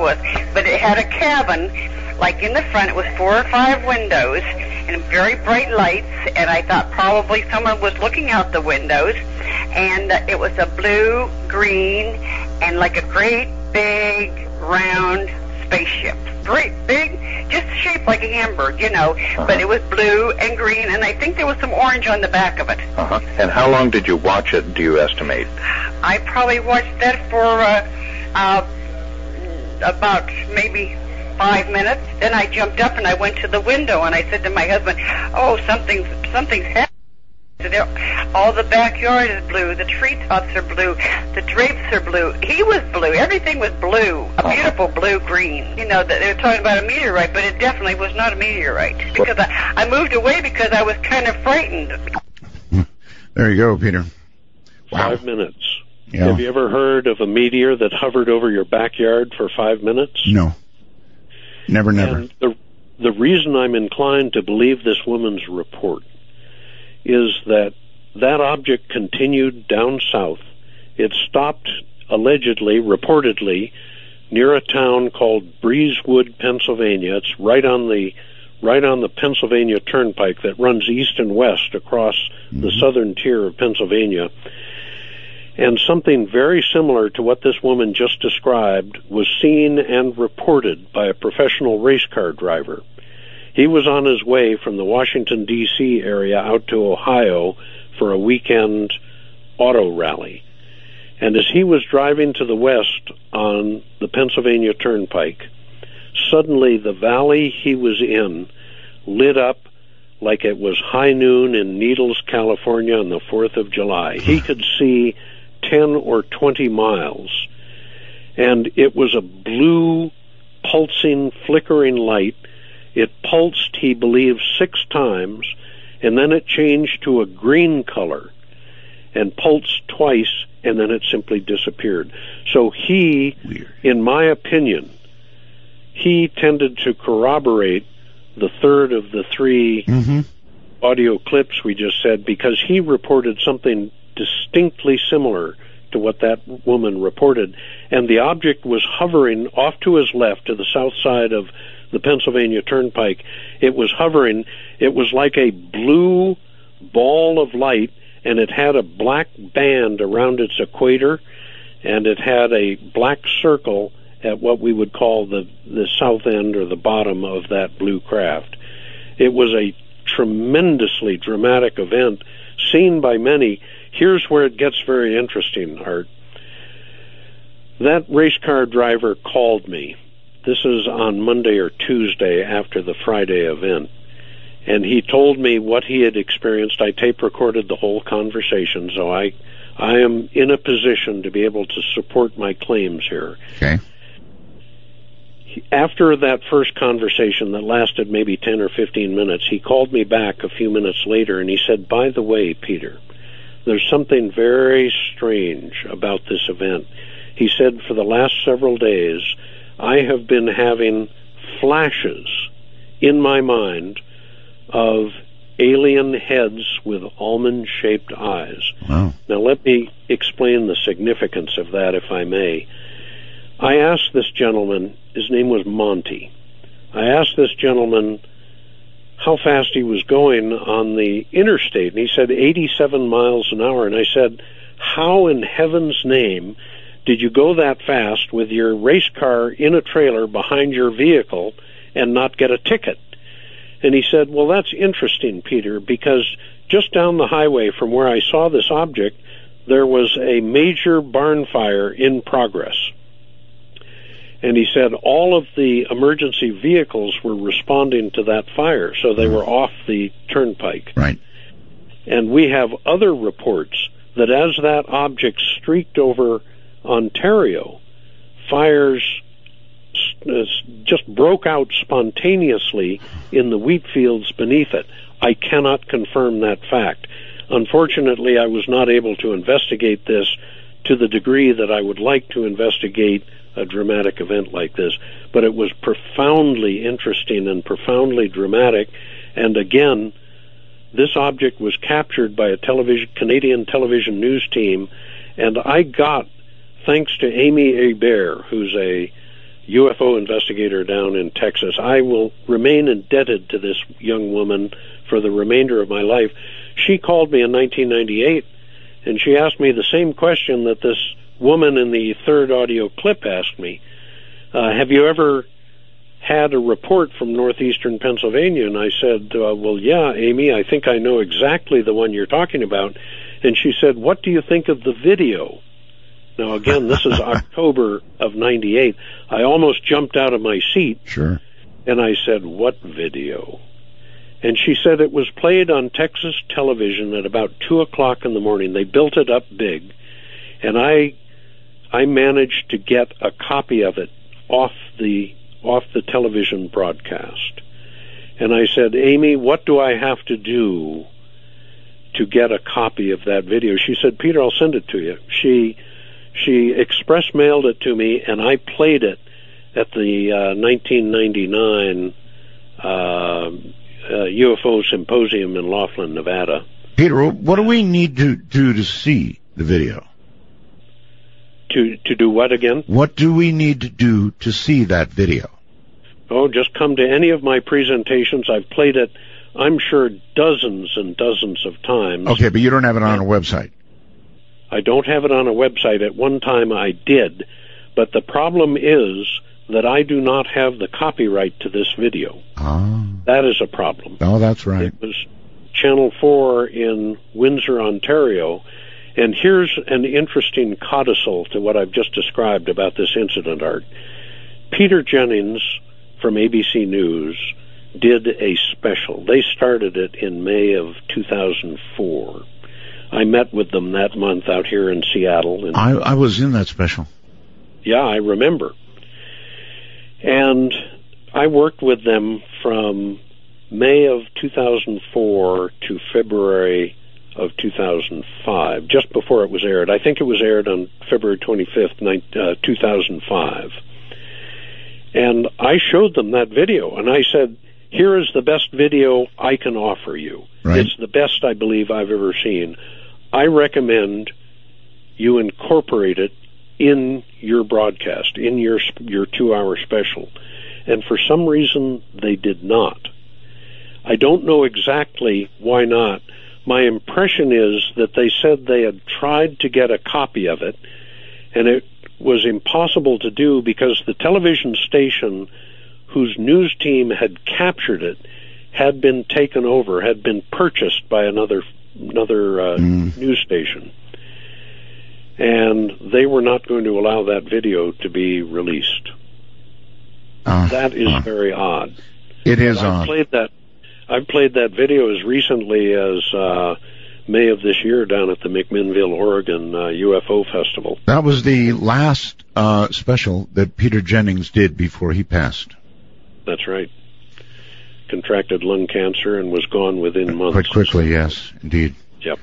was. But it had a cabin, like in the front. It was 4 or 5 windows and very bright lights. And I thought probably someone was looking out the windows. And it was a blue, green, and like a great big round spaceship. Great big, just shaped like a hamburger, you know. But it was blue and green, and I think there was some orange on the back of it. And how long did you watch it, do you estimate? I probably watched that for about maybe 5 minutes. Then I jumped up and I went to the window and I said to my husband, "Oh, something's happened. All the backyard is blue. The treetops are blue. The drapes are blue." He was blue. Everything was blue. A beautiful blue-green. You know, they were talking about a meteorite, but it definitely was not a meteorite. Because I moved away because I was kind of frightened. There you go, Peter. Wow. 5 minutes. Yeah. Have you ever heard of a meteor that hovered over your backyard for 5 minutes? No. Never. And the reason I'm inclined to believe this woman's report is that object continued down south. It stopped, allegedly, reportedly, near a town called Breezewood, Pennsylvania. It's right on the Pennsylvania Turnpike that runs east and west across the southern tier of Pennsylvania. And something very similar to what this woman just described was seen and reported by a professional race car driver. He was on his way from the Washington, D.C. area out to Ohio for a weekend auto rally. And as he was driving to the west on the Pennsylvania Turnpike, suddenly the valley he was in lit up like it was high noon in Needles, California on the 4th of July. He could see 10 or 20 miles, and it was a blue, pulsing, flickering light. It pulsed, he believes, 6 times, and then it changed to a green color and pulsed twice, and then it simply disappeared. So he, in my opinion, he tended to corroborate the third of the 3 audio clips we just said, because he reported something distinctly similar to what that woman reported, and the object was hovering off to his left to the south side of the Pennsylvania Turnpike. It was hovering. It was like a blue ball of light, and it had a black band around its equator, and it had a black circle at what we would call the south end or the bottom of that blue craft. It was a tremendously dramatic event, seen by many. Here's where it gets very interesting, Art. That race car driver called me. This is on Monday or Tuesday after the Friday event. And he told me what he had experienced. I tape recorded the whole conversation, so I am in a position to be able to support my claims here. Okay. After that first conversation that lasted maybe 10 or 15 minutes, he called me back a few minutes later and he said, "By the way, Peter, there's something very strange about this event." He said, "For the last several days, I have been having flashes in my mind of alien heads with almond-shaped eyes." Wow. Now, let me explain the significance of that, if I may. I asked this gentleman, his name was Monty, I asked this gentleman how fast he was going on the interstate, and he said 87 miles an hour. And I said, "How in heaven's name did you go that fast with your race car in a trailer behind your vehicle and not get a ticket?" And he said, "Well, that's interesting, Peter, because just down the highway from where I saw this object, there was a major barn fire in progress." And he said all of the emergency vehicles were responding to that fire, so they were off the turnpike. Right. And we have other reports that as that object streaked over Ontario, fires just broke out spontaneously in the wheat fields beneath it. I cannot confirm that fact. Unfortunately, I was not able to investigate this to the degree that I would like to investigate a dramatic event like this, but it was profoundly interesting and profoundly dramatic. And again, this object was captured by a Canadian television news team, and I got, thanks to Amy Hebert, who's a UFO investigator down in Texas. I will remain indebted to this young woman for the remainder of my life. She called me in 1998, and she asked me the same question that this woman in the third audio clip asked me. Have you ever had a report from northeastern Pennsylvania? And I said, well, yeah, Amy, I think I know exactly the one you're talking about. And she said, what do you think of the video? Now, again, this is October of 98. I almost jumped out of my seat. Sure. And I said, what video? And she said it was played on Texas television at about 2 o'clock in the morning. They built it up big. And I managed to get a copy of it off the television broadcast. And I said, Amy, what do I have to do to get a copy of that video? She said, Peter, I'll send it to you. She express mailed it to me, and I played it at the 1999 UFO Symposium in Laughlin, Nevada. Peter, what do we need to do to see the video? To do what again? What do we need to do to see that video? Oh, just come to any of my presentations. I've played it, I'm sure, dozens and dozens of times. Okay, but you don't have it on a website. I don't have it on a website. At one time I did, but the problem is that I do not have the copyright to this video. Ah. That is a problem. Oh, that's right. It was Channel 4 in Windsor, Ontario. And here's an interesting codicil to what I've just described about this incident, Art. Peter Jennings from ABC News did a special. They started it in May of 2004. I met with them that month out here in Seattle. And I was in that special. Yeah, I remember. And I worked with them from May of 2004 to February of 2005, just before it was aired. I think it was aired on February 25th, 2005. And I showed them that video, and I said, here is the best video I can offer you. Right. It's the best I believe I've ever seen. I recommend you incorporate it in your broadcast, in your 2-hour special. And for some reason, they did not. I don't know exactly why not. My impression is that they said they had tried to get a copy of it, and it was impossible to do because the television station whose news team had captured it had been taken over, had been purchased by another news station. And they were not going to allow that video to be released. That is very odd. It is odd. I've played that video as recently as May of this year down at the McMinnville, Oregon UFO Festival. That was the last special that Peter Jennings did before he passed. That's right. Contracted lung cancer and was gone within months. Quite quickly, yes, indeed. Yep.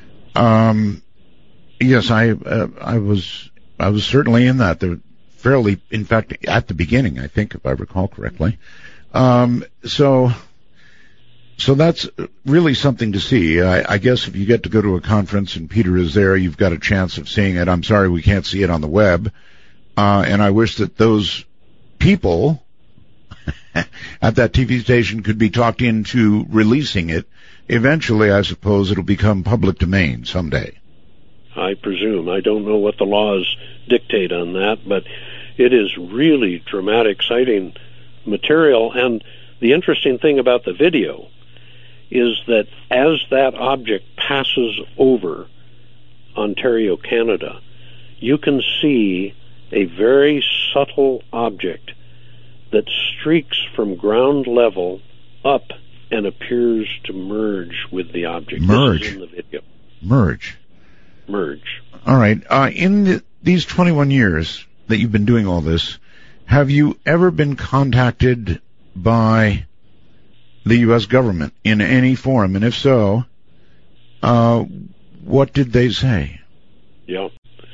Yes, I was certainly in that. They're fairly, in fact, at the beginning, I think, if I recall correctly. So that's really something to see. I guess if you get to go to a conference and Peter is there, you've got a chance of seeing it. I'm sorry we can't see it on the web. And I wish that those people at that TV station could be talked into releasing it. Eventually, I suppose it'll become public domain someday. I presume. I don't know what the laws dictate on that, but it is really dramatic, exciting material. And the interesting thing about the video is that as that object passes over Ontario, Canada, you can see a very subtle object that streaks from ground level up and appears to merge with the object. Merge? This is in the video. Merge. All right. In these 21 years that you've been doing all this, have you ever been contacted by the U.S. government in any form? And if so, what did they say? Yeah.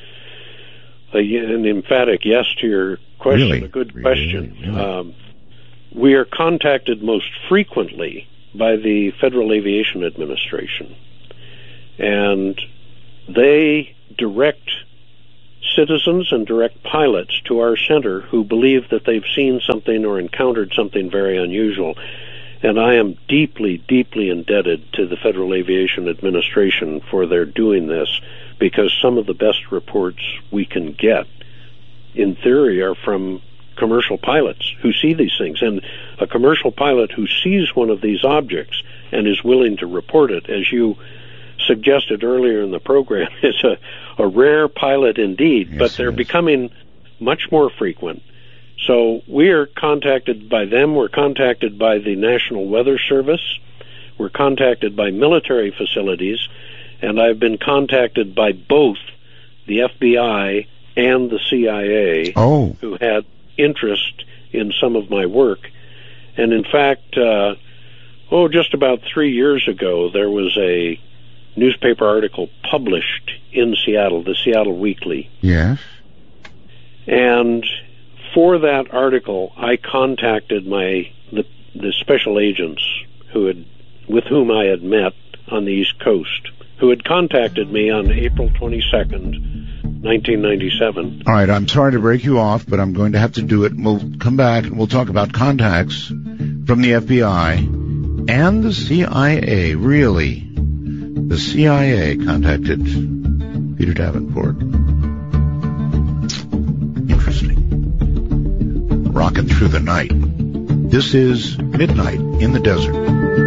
An emphatic yes to your question. Really? A good question. Really? We are contacted most frequently by the Federal Aviation Administration, and they direct citizens and direct pilots to our center who believe that they've seen something or encountered something very unusual. And I am deeply, deeply indebted to the Federal Aviation Administration for their doing this, because some of the best reports we can get, in theory, are from commercial pilots who see these things. And a commercial pilot who sees one of these objects and is willing to report it, as you suggested earlier in the program, is a rare pilot indeed, yes, but they're becoming much more frequent. So we are contacted by them, we're contacted by the National Weather Service, we're contacted by military facilities, and I've been contacted by both the FBI and the CIA, who had interest in some of my work. And in fact, just about 3 years ago, there was a newspaper article published in Seattle, the Seattle Weekly. Yes. And for that article, I contacted the special agents with whom I had met on the East Coast, who had contacted me on April 22nd, 1997. All right, I'm sorry to break you off, but I'm going to have to do it. We'll come back and we'll talk about contacts from the FBI and the CIA. Really, the CIA contacted Peter Davenport. Interesting. Rocking through the night. This is Midnight in the Desert.